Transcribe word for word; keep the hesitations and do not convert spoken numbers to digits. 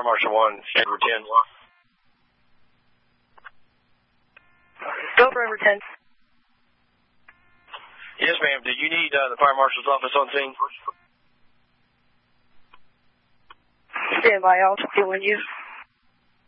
Fire Marshal one, Edward ten. Go for Edward ten. Yes, ma'am. Do you need uh, the Fire Marshal's office on scene? Stand by, I'll join you.